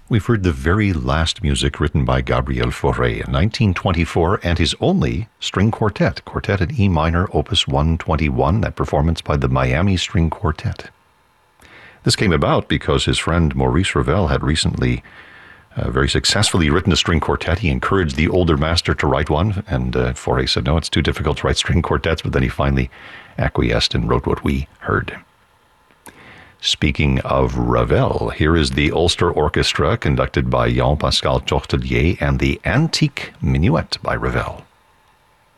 We've heard the very last music written by Gabriel Fauré in 1924 and his only string quartet in E minor, opus 121, that performance by the Miami String Quartet. This came about because his friend Maurice Ravel had recently very successfully written a string quartet. He encouraged the older master to write one, and Fauré said, no, it's too difficult to write string quartets, but then he finally acquiesced and wrote what we heard. Speaking of Ravel, here is the Ulster Orchestra conducted by Jean-Pascal Tortelier and the Antique Minuet by Ravel.